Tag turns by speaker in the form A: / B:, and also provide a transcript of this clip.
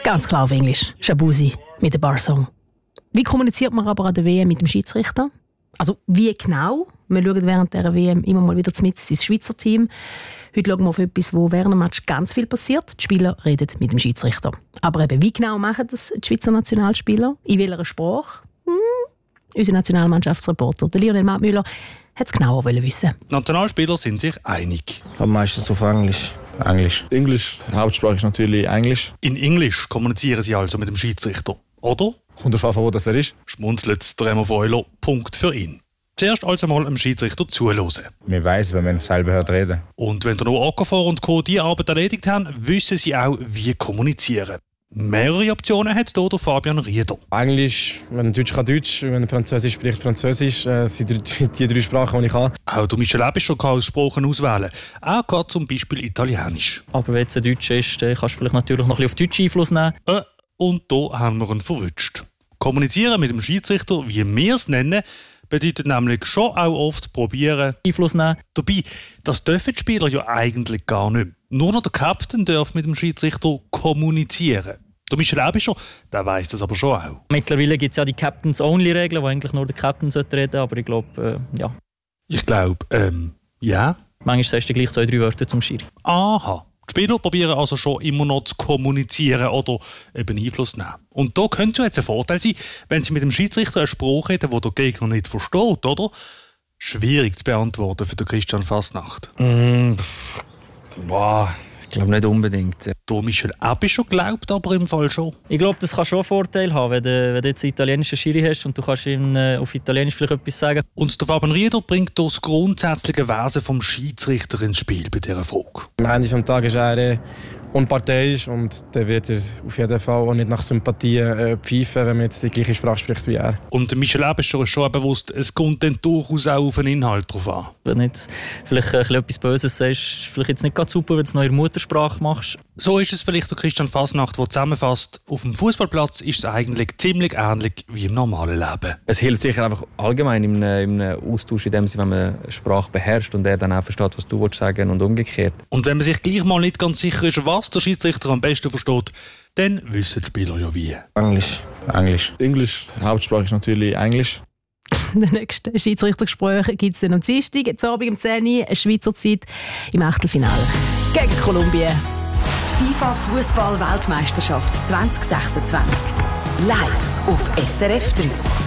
A: Ganz klar auf Englisch. Shabuzi mit dem Barsong. Wie kommuniziert man aber an der WM mit dem Schiedsrichter? Also wie genau? Wir schauen während der WM immer mal wieder mit ins Schweizer Team. Heute schauen wir auf etwas, wo während dem Match ganz viel passiert. Die Spieler reden mit dem Schiedsrichter. Aber eben, wie genau machen das die Schweizer Nationalspieler? In welcher Sprache? Unser Nationalmannschaftsreporter, der Lionel Martmüller, hat es genauer wissen.
B: Die Nationalspieler sind sich einig.
C: Aber meistens auf Englisch.
D: Englisch. Hauptsprache ist natürlich Englisch.
B: In Englisch kommunizieren sie also mit dem Schiedsrichter, oder?
D: Kommt darauf an, wo das ist.
B: Schmunzelt der Remo Freuler, Punkt für ihn. Zuerst also mal dem Schiedsrichter zuhören.
C: Man weiss, wenn man selber hört reden.
B: Und wenn der Noah Okafor und Co. diese Arbeit erledigt haben, wissen sie auch, wie kommunizieren. Mehrere Optionen hat hier der Fabian Rieder.
D: Englisch, wenn Deutsch kann Deutsch, wenn Französisch spricht Französisch. Das sind die 3 Sprachen, die ich kann.
B: Auch der Michel Ebischer kann als Sprachen auswählen. Er kann zum Beispiel Italienisch.
E: Aber wenn es Deutsch ist, dann kannst du vielleicht natürlich noch ein bisschen auf Deutsch Einfluss nehmen.
B: Und da haben wir ihn verwünscht. Kommunizieren mit dem Schiedsrichter, wie wir es nennen, bedeutet nämlich schon auch oft probieren,
E: Einfluss nehmen.
B: Dabei, das dürfen die Spieler ja eigentlich gar nicht. Nur noch der Captain darf mit dem Schiedsrichter kommunizieren. Der Michel Ebischer, der weiss das aber schon auch.
E: Mittlerweile gibt es ja die Captains-Only-Regeln, wo eigentlich nur der Captain reden sollte, aber ich glaube, ja.
B: Ich glaube, ja.
E: Manchmal sagst du gleich 2, 3 Wörter zum Schiri.
B: Aha. Die Spieler probieren also schon immer noch zu kommunizieren oder eben Einfluss nehmen. Und da könnte es jetzt ein Vorteil sein, wenn sie mit dem Schiedsrichter einen Spruch reden, den der Gegner nicht versteht, oder? Schwierig zu beantworten für den Christian Fasnacht.
F: Ich glaube nicht unbedingt.
B: Der Michel Ebischer glaubt aber im Fall schon.
E: Ich glaube, das kann schon einen Vorteil haben, wenn du jetzt einen italienischen Schiri hast und du kannst ihm auf Italienisch vielleicht etwas sagen.
B: Und der Fabian Rieder bringt das grundsätzliche Wesen vom Schiedsrichter ins Spiel bei dieser Frage.
D: Am Ende des Tages ist er unparteiisch und dann wird er auf jeden Fall auch nicht nach Sympathie pfeifen, wenn man jetzt die gleiche Sprache spricht wie er.
B: Und Michel Ebischer ist schon bewusst, es kommt dann durchaus auch auf den Inhalt drauf an.
E: Wenn du jetzt vielleicht etwas Böses sagst, vielleicht jetzt nicht ganz super, wenn du es noch in der Muttersprache machst.
B: So ist es vielleicht der Christian Fasnacht, der zusammenfasst, auf dem Fußballplatz ist es eigentlich ziemlich ähnlich wie im normalen Leben.
F: Es hilft sicher einfach allgemein im Austausch, in dem Sinne, wenn man eine Sprache beherrscht und er dann auch versteht, was du sagen willst und umgekehrt.
B: Und wenn man sich gleich mal nicht ganz sicher ist, was der Schiedsrichter am besten versteht, dann wissen die Spieler ja wie.
D: Englisch. Hauptsprache ist natürlich Englisch.
A: Das nächste Schiedsrichtergespräch gibt es dann am Dienstag, jetzt Abend um 10 Uhr, Schweizer Zeit, im Achtelfinale gegen Kolumbien.
G: Die FIFA-Fußball-Weltmeisterschaft 2026. Live auf SRF 3.